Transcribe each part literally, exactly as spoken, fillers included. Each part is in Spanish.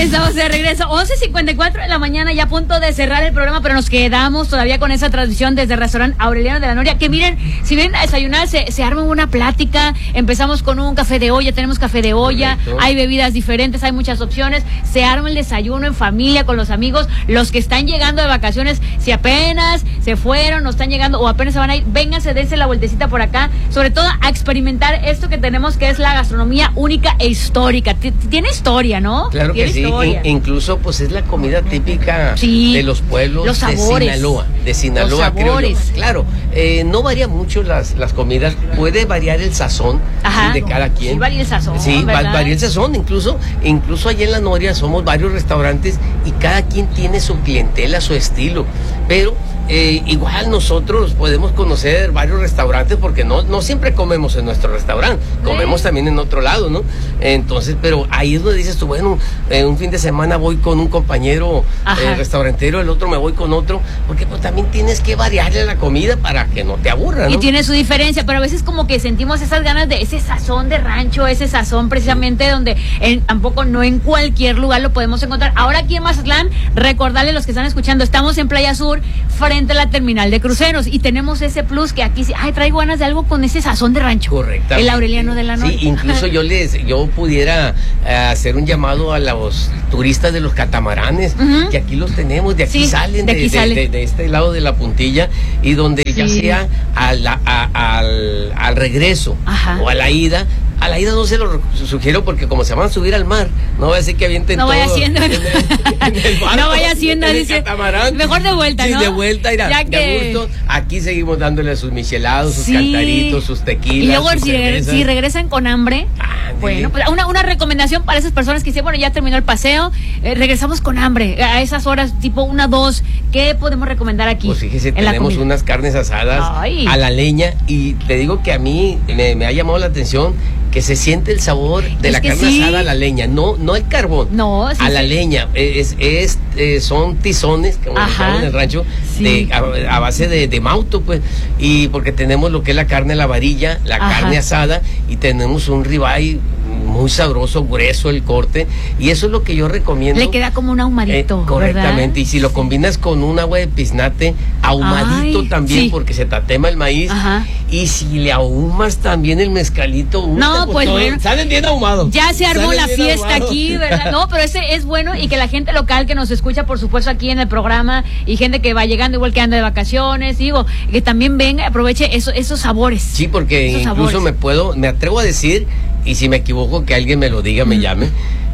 Estamos de regreso, once cincuenta y cuatro de la mañana, ya a punto de cerrar el programa, pero nos quedamos todavía con esa transmisión desde el restaurante Aureliano de la Noria, que miren, si vienen a desayunar, se, se arma una plática, empezamos con un café de olla, tenemos café de olla, correcto, hay bebidas diferentes, hay muchas opciones, se arma el desayuno en familia, con los amigos, los que están llegando de vacaciones, si apenas se fueron o están llegando o apenas se van a ir, vénganse, dense la vueltecita por acá, sobre todo a experimentar esto que tenemos, que es la gastronomía única e histórica. Tiene historia, ¿no? Claro que sí, In, incluso pues es la comida típica sí, de los pueblos los de Sinaloa, de Sinaloa, los sabores. Creo yo. Claro, eh, no varía mucho las, las comidas, puede variar el sazón. Ajá, de cada quien. Sí, varía el sazón. Sí, ¿verdad? Varía el sazón, incluso, incluso allá en la Noria somos varios restaurantes y cada quien tiene su clientela, su estilo, pero Eh, igual nosotros podemos conocer varios restaurantes porque no, no siempre comemos en nuestro restaurante, comemos ¿Eh? también en otro lado, ¿no? Entonces, pero ahí es donde dices tú, bueno, eh, un fin de semana voy con un compañero eh, restaurantero, el otro me voy con otro, porque pues también tienes que variarle la comida para que no te aburra, ¿no? Y tiene su diferencia, pero a veces como que sentimos esas ganas de ese sazón de rancho, ese sazón precisamente donde en, tampoco no en cualquier lugar lo podemos encontrar. Ahora aquí en Mazatlán, recordarle a los que están escuchando, estamos en Playa Sur, frente a la terminal de cruceros, y tenemos ese plus que aquí, ay, traigo ganas de algo con ese sazón de rancho. Correctamente. El Aureliano de la Noria. Sí, incluso yo les, yo pudiera uh, hacer un llamado a los turistas de los catamaranes, uh-huh, que aquí los tenemos, de aquí sí, salen, de, aquí de, sale. de, de, de este lado de la puntilla, y donde sí, ya sea a la, a, al, al regreso, ajá, o a la ida. A la ida no se lo sugiero porque como se van a subir al mar, no va a decir que avienten no todo. Vaya haciendo, en el, en el barco, no vaya haciendo, en el dice, catamarán. Mejor de vuelta, sí, ¿no? de vuelta, irá, ya que... de gusto. Aquí seguimos dándole sus michelados, sus sí, cantaritos, sus tequilas, y luego sus si, regresan, si regresan con hambre, ah, bueno, pues una, una recomendación para esas personas que dicen, bueno, ya terminó el paseo, eh, regresamos con hambre, a esas horas, tipo una, dos, ¿qué podemos recomendar aquí? Pues fíjese, tenemos unas carnes asadas Ay. a la leña, y te digo que a mí me, me ha llamado la atención que se siente el sabor de es la carne sí. asada a la leña, no no el carbón, no, sí, a la sí. leña, es, es eh, son tizones, como llaman en el rancho, sí. de, a, a base de, de mauto, pues, y porque tenemos lo que es la carne a la varilla, la Ajá. carne asada, y tenemos un ribeye muy sabroso, grueso el corte, y eso es lo que yo recomiendo. Le queda como un ahumadito, eh, correctamente, ¿verdad? Y si lo combinas con un agua de piznate ahumadito Ay, también, sí. porque se tatema el maíz, Ajá. y si le ahumas también el mezcalito, no, pues todo, bueno, salen bien ahumados. Ya se armó salen la fiesta ahumado. Aquí, ¿verdad? No, pero ese es bueno, y que la gente local que nos escucha, por supuesto, aquí en el programa, y gente que va llegando igual que anda de vacaciones, digo, que también venga, aproveche eso, esos sabores. Sí, porque esos incluso sabores. me puedo, me atrevo a decir, y si me equivoco que alguien me lo diga, me llame,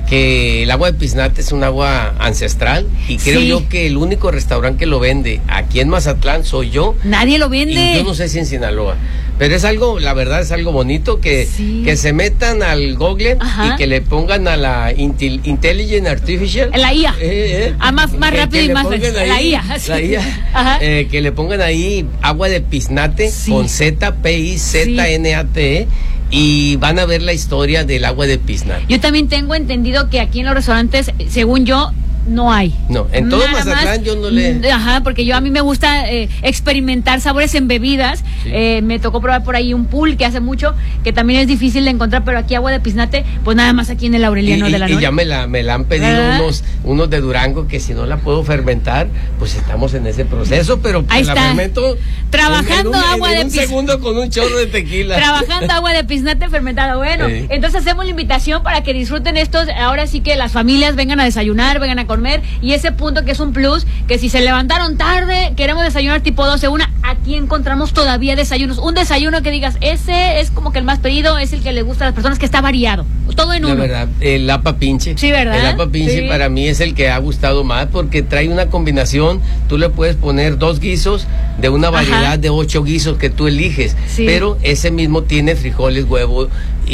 que el agua de piznate es un agua ancestral, y creo sí. yo que el único restaurante que lo vende aquí en Mazatlán soy yo. Nadie lo vende. Y yo no sé si en Sinaloa, pero es algo, la verdad es algo bonito, que, sí. que se metan al Google Ajá. y que le pongan a la Intel, Intelligent Artificial. La I A. Eh, eh, ah, más, más rápido y más ahí, la I A. La I A. Ajá. Eh, que le pongan ahí agua de piznate sí. con Z, P I Z N A T E. Y van a ver la historia del agua de piznate. Yo también tengo entendido que aquí en los restaurantes, según yo, no hay. No, en todo Nada Mazatlán más, yo no le... Ajá, porque yo a mí me gusta eh, experimentar sabores en bebidas. Sí. Eh, me tocó probar por ahí un pulque hace mucho, que también es difícil de encontrar, pero aquí agua de piznate, pues nada más aquí en el Aureliano y, de la Noria. Y ya me la, me la han pedido unos, unos de Durango, que si no la puedo fermentar, pues estamos en ese proceso, pero pues ahí la está. fermento Trabajando en un, agua en de un piznate. segundo con un chorro de tequila. Trabajando agua de piznate fermentada. Bueno, sí. entonces hacemos la invitación para que disfruten estos, ahora sí que las familias vengan a desayunar, vengan a comer, y ese punto que es un plus, que si se levantaron tarde, queremos desayunar tipo doce, una, aquí encontramos todavía desayunos, un desayuno que digas, ese es como que el más pedido, es el que le gusta a las personas, que está variado, todo en uno. La verdad, el apa pinche. Sí, ¿verdad? El apa pinche sí. para mí es el que ha gustado más, porque trae una combinación, tú le puedes poner dos guisos de una variedad Ajá. de ocho guisos que tú eliges, sí. pero ese mismo tiene frijoles, huevo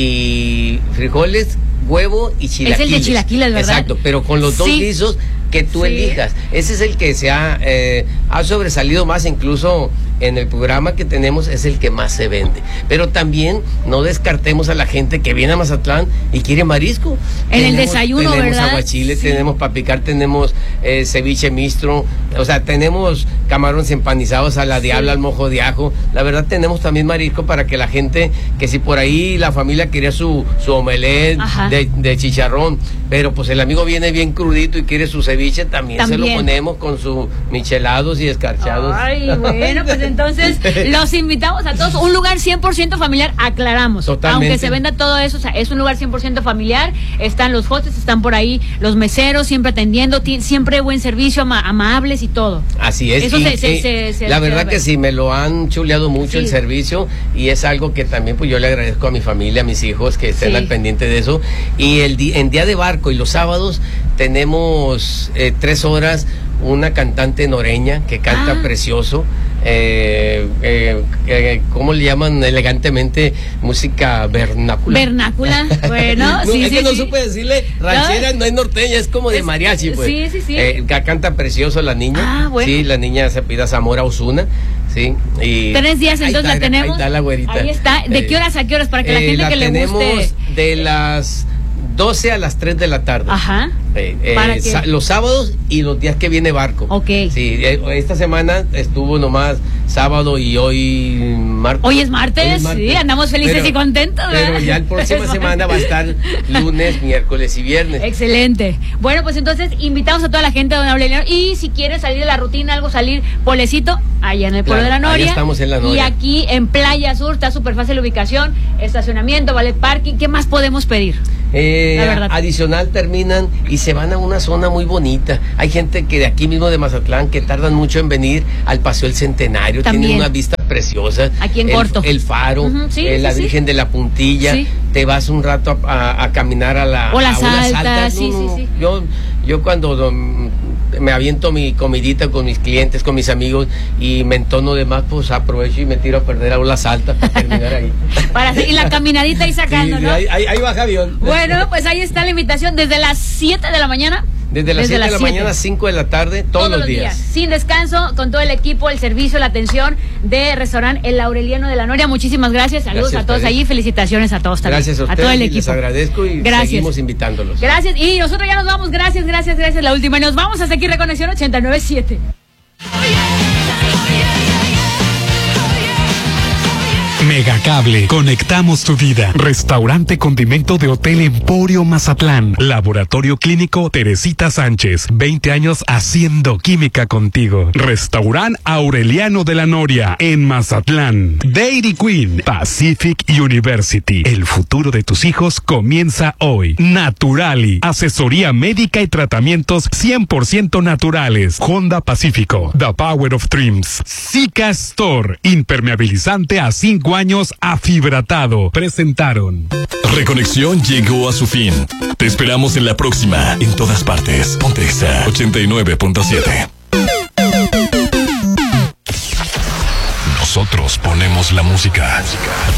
y frijoles, huevo y chilaquiles. Es el de chilaquiles, ¿verdad? Exacto, pero con los dos sí. guisos que tú sí. elijas. Ese es el que se ha, eh, ha sobresalido más, incluso en el programa que tenemos es el que más se vende. Pero también no descartemos a la gente que viene a Mazatlán y quiere marisco. En tenemos, el desayuno, tenemos ¿verdad? aguachile, Sí. tenemos para picar, tenemos eh, ceviche mixto, o sea, tenemos camarones empanizados a la diabla, al mojo de ajo. La verdad tenemos también marisco para que la gente, que si por ahí la familia quería su, su omelette de, de chicharrón, pero pues el amigo viene bien crudito y quiere su ceviche, también, también. se lo ponemos con sus michelados y escarchados. Ay, bueno, pues entonces los invitamos a todos. Un lugar cien por ciento familiar, aclaramos. Totalmente. Aunque se venda todo eso, o sea, es un lugar cien por ciento familiar. Están los hostes, están por ahí los meseros, siempre atendiendo, siempre buen servicio, ama amables y todo. Así es. Eso y, se, se, y se, se, la se verdad que sí, me lo han chuleado mucho sí. el servicio, y es algo que también pues yo le agradezco a mi familia, a mis hijos, que estén sí. al pendiente de eso. Y el di en día de barco y los sábados tenemos eh, tres horas una cantante noreña que canta ah. precioso. Eh, eh, eh, ¿Cómo le llaman elegantemente? Música vernácula. Vernácula, bueno, no, sí, es sí, que no sí. supe decirle ranchera, no, no es norteña, es como de mariachi, pues. Sí, sí, sí. Eh, canta precioso la niña. Ah, bueno. Sí, la niña se pide Zamora Osuna. Sí, y tres días entonces está, la tenemos. Ahí está la güerita. Ahí está. ¿De eh, qué horas a qué horas? Para que la gente la que le guste. De las doce a las tres de la tarde. Ajá. Eh, eh, los sábados y los días que viene barco. Ok. Sí, eh, esta semana estuvo nomás sábado y hoy martes. Hoy es martes, hoy es martes. Sí, andamos felices pero, y contentos. ¿verdad? Pero ya la próxima semana va a estar lunes, miércoles y viernes. Excelente. Bueno, pues entonces invitamos a toda la gente de Don Aureliano, y si quiere salir de la rutina, algo salir polecito, allá en el pueblo claro, de la Noria. Allá estamos en la Noria. Y aquí en Playa Sur está súper fácil la ubicación, estacionamiento, ballet parking. ¿Qué más podemos pedir? Eh, adicional terminan y se van a una zona muy bonita. Hay gente que de aquí mismo de Mazatlán que tardan mucho en venir al Paseo del Centenario. También. Tienen una vista preciosa. Aquí en el, Corto. El faro, uh-huh, sí, eh, sí, la sí. Virgen de la Puntilla. Sí. Te vas un rato a, a, a caminar a la o las a altas. altas. Sí, no, sí, sí. Yo, yo cuando um, me aviento mi comidita con mis clientes, con mis amigos, y me entono de más, pues aprovecho y me tiro a perder a olas altas para terminar ahí. Para seguir la caminadita ahí sacando, sí, ¿no? Ahí, ahí, ahí baja avión. Bueno, pues ahí está la invitación desde las siete de la mañana. Desde las siete de la mañana a cinco de la tarde, todos, todos los días. días. Sin descanso, con todo el equipo, el servicio, la atención de restaurante El Aureliano de la Noria. Muchísimas gracias. Saludos gracias a todos allí. Felicitaciones a todos también. Gracias a ustedes. A todo el equipo. Les agradezco y gracias. Seguimos invitándolos. Gracias. Y nosotros ya nos vamos. Gracias, gracias, gracias. La última. Y nos vamos hasta aquí, Reconexión ochenta y nueve punto siete. Megacable, conectamos tu vida. Restaurante Condimento de Hotel Emporio Mazatlán. Laboratorio Clínico Teresita Sánchez. veinte años haciendo química contigo. Restaurante Aureliano de la Noria en Mazatlán. Dairy Queen. Pacific University. El futuro de tus hijos comienza hoy. Naturali. Asesoría médica y tratamientos cien por ciento naturales. Honda Pacífico. The Power of Dreams. Zika Store. Impermeabilizante a cinco años afibratado. Presentaron. Reconexión llegó a su fin. Te esperamos en la próxima, en todas partes. Ponte Exa ochenta y nueve punto siete. Nosotros ponemos la música.